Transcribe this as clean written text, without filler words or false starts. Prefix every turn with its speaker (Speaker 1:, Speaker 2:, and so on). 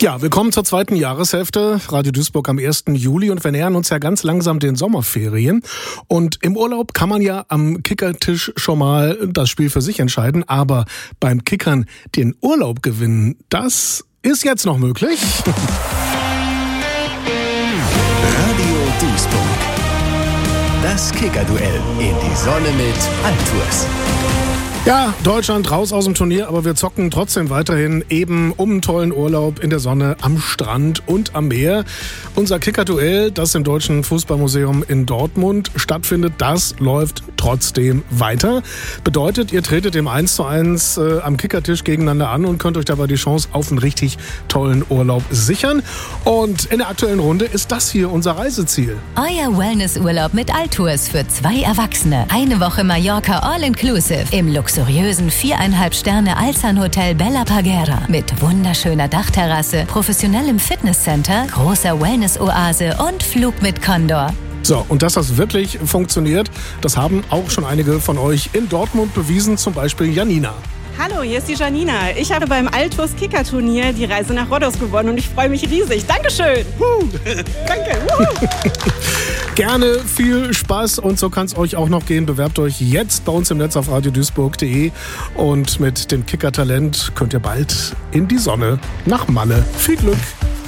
Speaker 1: Ja, willkommen zur zweiten Jahreshälfte. Radio Duisburg am 1. Juli und wir nähern uns ja ganz langsam den Sommerferien. Und im Urlaub kann man ja am Kickertisch schon mal das Spiel für sich entscheiden. Aber beim Kickern den Urlaub gewinnen, das ist jetzt noch möglich.
Speaker 2: Radio Duisburg. Das Kickerduell in die Sonne mit Altours.
Speaker 1: Ja, Deutschland raus aus dem Turnier, aber wir zocken trotzdem weiterhin eben um einen tollen Urlaub in der Sonne, am Strand und am Meer. Unser Kickerduell, das im Deutschen Fußballmuseum in Dortmund stattfindet, das läuft trotzdem weiter. Bedeutet, ihr tretet im 1:1 am Kickertisch gegeneinander an und könnt euch dabei die Chance auf einen richtig tollen Urlaub sichern. Und in der aktuellen Runde ist das hier unser Reiseziel.
Speaker 3: Euer Wellnessurlaub mit Altours für 2 Erwachsene. Eine Woche Mallorca All-Inclusive im luxuriösen 4,5 Sterne Alsan Hotel Bella Parguera mit wunderschöner Dachterrasse, professionellem Fitnesscenter, großer Wellness-Oase und Flug mit Condor.
Speaker 1: So, und dass das wirklich funktioniert, das haben auch schon einige von euch in Dortmund bewiesen, zum Beispiel Janina.
Speaker 4: Hallo, hier ist die Janina. Ich habe beim Altours Kicker-Turnier die Reise nach Rhodos gewonnen und ich freue mich riesig. Dankeschön. Danke.
Speaker 1: Gerne, viel Spaß und so kann es euch auch noch gehen. Bewerbt euch jetzt bei uns im Netz auf radioduisburg.de und mit dem Kicker-Talent könnt ihr bald in die Sonne nach Malle. Viel Glück!